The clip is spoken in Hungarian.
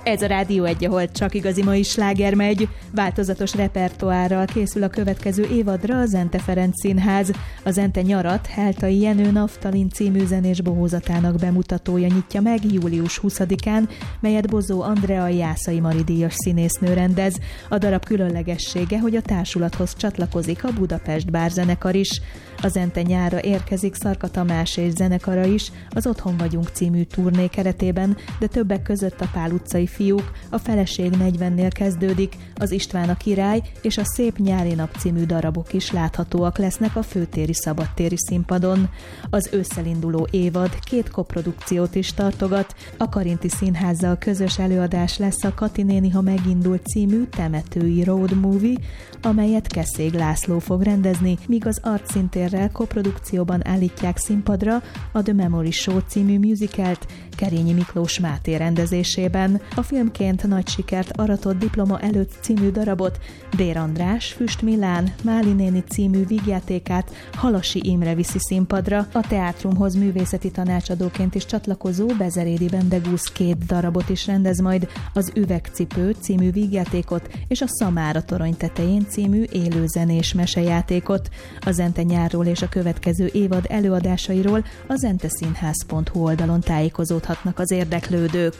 Ez a Rádió 1, ahol csak igazi mai sláger megy. Változatos repertoárral készül a következő évadra a Zente Ferenc Színház. A Zente nyarat Heltai Jenő Naftalin című zenés bohózatának bemutatója nyitja meg július 20-án, melyet Bozó Andrea Jászai Mari díjas színésznő rendez. A darab különlegessége, hogy a társulathoz csatlakozik a Budapest Bárzenekar is. A Zente nyárra érkezik Szarka Tamás és zenekara is az Otthon vagyunk című turné keretében, de többek között a Pál utcai fiúk, a Feleség 40-nél kezdődik, az István a király és a Szép nyári nap című darabok is láthatóak lesznek a főtéri szabadtéri színpadon. Az ősszel induló évad 2 koprodukciót is tartogat. A Karinti Színházzal közös előadás lesz a Kati néni, ha megindult című temetői road movie, amelyet Keszég László fog rendezni, míg az Artszintérrel koprodukcióban állítják színpadra a The Memory Show című musicalt Kerényi Miklós Máté rendezésében. A filmként nagy sikert aratott Diploma előtt című darabot Dér András, Füst Milán, Máli néni című vígjátékát Halasi Imre viszi színpadra. A teátrumhoz művészeti tanácsadóként is csatlakozó Bezerédi Bendegúz 2 darabot is rendez majd, az Üvegcipő című vígjátékot és a Szamára torony tetején című élőzenés mesejátékot. A Zente nyárról és a következő évad előadásairól a zenteszínház.hu oldalon tájékozódhatnak az érdeklődők.